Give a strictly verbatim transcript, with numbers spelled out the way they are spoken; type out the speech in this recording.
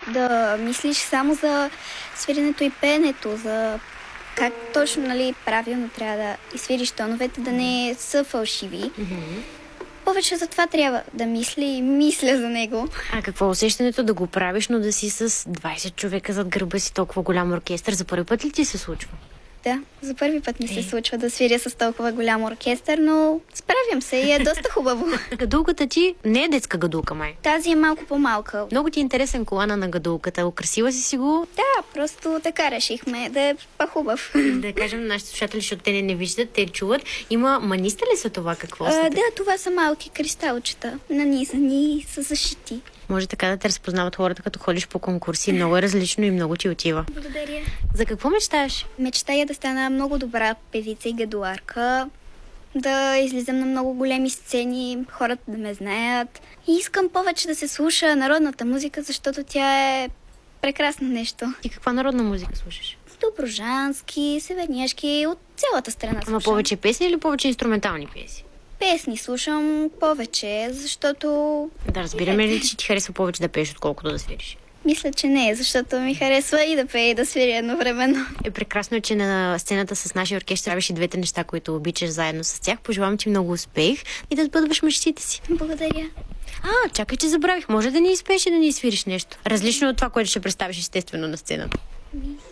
да мислиш само за свиренето и пеенето, за как точно, нали, правилно трябва да изсвириш тоновете, да не са фалшиви. Mm-hmm. Повече за това трябва да мисля и мисля за него. А какво е усещането да го правиш, но да си с двайсет човека зад гърба си, толкова голям оркестър? За първи път ли ти се случва? Да, за първи път ми Е. се случва да свиря с толкова голям оркестър, но справям се и е доста хубаво. Гадулката ти не е детска гадулка, май. Тази е малко по-малка. Много ти е интересен колана на гадулката. Украсила си си го. Да, просто така решихме да е по-хубав. Да кажем на нашите слушатели, защото те не, не виждат, те чуват. Има маниста ли са това? Какво са? А, да, това са малки кристалчета, нанизани и са зашити. Може така да те разпознават хората, като ходиш по конкурси. Много е различно и много ти отива. Благодаря. За какво мечтаеш? Мечтая да стана много добра певица и гадуларка, да излизам на много големи сцени, хората да ме знаят. И искам повече да се слуша народната музика, защото тя е прекрасно нещо. И каква народна музика слушаш? Доброжански, северняшки, от цялата страна слушам. Ама повече песни или повече инструментални песни? Песни слушам повече, защото... Да, разбираме ли, че ти харесва повече да пееш, отколкото да свириш? Мисля, че не, защото ми харесва и да пея, и да свиря едновременно. Е, прекрасно е, че на сцената с нашия оркестър правиш и двете неща, които обичаш заедно с тях. Пожелавам ти много успех и да сбъдваш мечтите си. Благодаря. А, чакай, че забравих. Може да ни изпееш и да ни свириш нещо. Различно от това, което ще представиш естествено на сцената. Ми...